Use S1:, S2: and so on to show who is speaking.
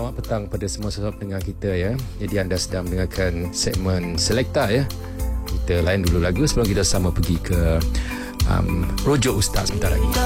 S1: selamat petang pada semua pendengar kita ya. Jadi anda sedang mendengarkan segmen Selekta ya. Kita layan dulu lagu sebelum kita sama pergi ke Rojok Ustaz sebentar lagi.